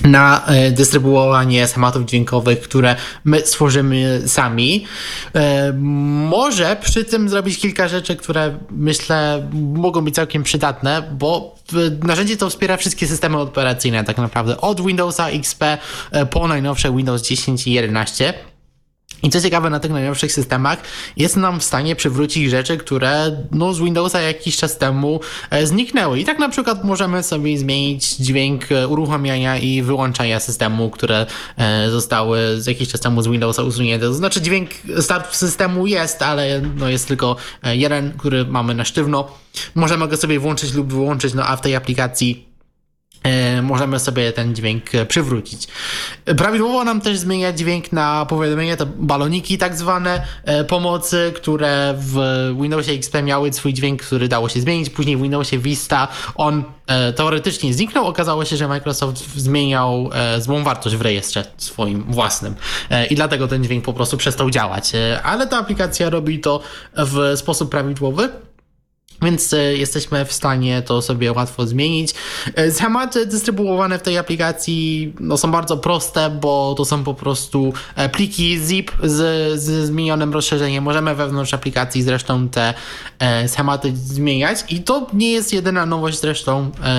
na dystrybuowanie schematów dźwiękowych, które my stworzymy sami. Może przy tym zrobić kilka rzeczy, które myślę mogą być całkiem przydatne, bo narzędzie to wspiera wszystkie systemy operacyjne tak naprawdę, od Windowsa XP po najnowsze Windows 10 i 11. I co ciekawe, na tych najnowszych systemach jest nam w stanie przywrócić rzeczy, które z Windowsa jakiś czas temu zniknęły. I tak na przykład możemy sobie zmienić dźwięk uruchamiania i wyłączania systemu, które zostały z jakiś czas temu z Windowsa usunięte. To znaczy dźwięk start systemu jest, ale jest tylko jeden, który mamy na sztywno. Możemy go sobie włączyć lub wyłączyć, a w tej aplikacji możemy sobie ten dźwięk przywrócić. Prawidłowo nam też zmienia dźwięk na powiadomienia, to baloniki tak zwane pomocy, które w Windowsie XP miały swój dźwięk, który dało się zmienić. Później w Windowsie Vista on teoretycznie zniknął. Okazało się, że Microsoft zmieniał złą wartość w rejestrze swoim własnym i dlatego ten dźwięk po prostu przestał działać. Ale ta aplikacja robi to w sposób prawidłowy. Więc jesteśmy w stanie to sobie łatwo zmienić. Schematy dystrybuowane w tej aplikacji są bardzo proste, bo to są po prostu pliki zip z zmienionym rozszerzeniem. Możemy wewnątrz aplikacji zresztą te schematy zmieniać i to nie jest jedyna nowość zresztą